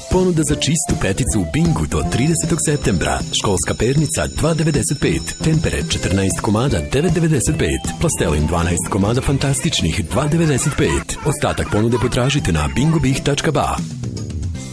Ponuda za čistu peticu u Bingu do 30. septembra. Školska pernica 2,95. Tempere 14 komada 9,95. Plastelin 12 komada fantastičnih 2,95. Ostatak ponude potražite na bingobih.ba.